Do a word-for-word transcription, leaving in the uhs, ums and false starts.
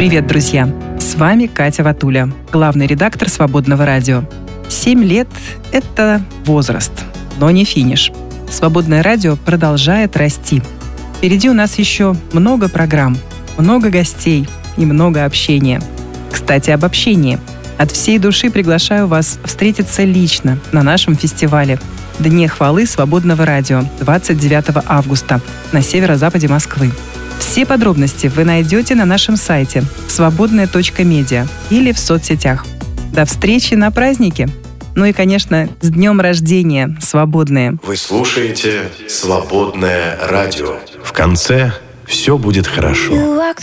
Привет, друзья! С вами Катя Ватуля, главный редактор «Свободного радио». Семь лет – это возраст, но не финиш. «Свободное радио» продолжает расти. Впереди у нас еще много программ, много гостей и много общения. Кстати, об общении. От всей души приглашаю вас встретиться лично на нашем фестивале «Дне хвалы Свободного радио» двадцать девятого августа на северо-западе Москвы. Все подробности вы найдете на нашем сайте свободная точка медиа или в соцсетях. До встречи на празднике! Ну и, конечно, с днем рождения, свободные! Вы слушаете «Свободное радио». В конце все будет хорошо.